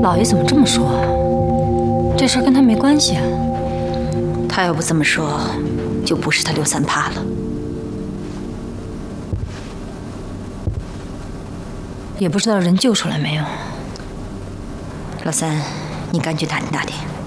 老爷怎么这么说啊？这事儿跟他没关系啊。 他要不这么说，就不是他刘三怕了。 也不知道人救出来没有。 老三，你赶紧打听打听。